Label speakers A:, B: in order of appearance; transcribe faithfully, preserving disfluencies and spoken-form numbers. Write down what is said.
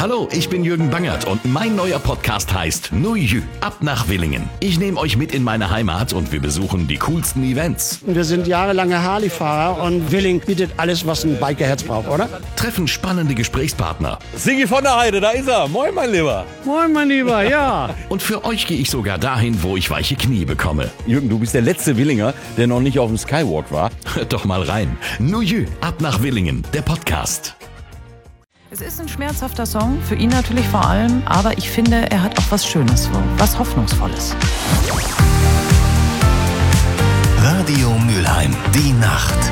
A: Hallo, ich bin Jürgen Bangert und mein neuer Podcast heißt Nuju, ab nach Willingen. Ich nehme euch mit in meine Heimat und wir besuchen die coolsten Events.
B: Wir sind jahrelange Harley-Fahrer und Willingen bietet alles, was ein Bikerherz braucht, oder?
A: Treffen spannende Gesprächspartner.
C: Sigi von der Heide, da ist er. Moin, mein Lieber.
B: Moin, mein Lieber, ja.
A: Und für euch gehe ich sogar dahin, wo ich weiche Knie bekomme.
C: Jürgen, du bist der letzte Willinger, der noch nicht auf dem Skywalk war.
A: Hört doch mal rein. Nuju, ab nach Willingen, der Podcast.
D: Es ist ein schmerzhafter Song, für ihn natürlich vor allem, aber ich finde, er hat auch was Schönes, was Hoffnungsvolles.
A: Radio Mülheim, die Nacht.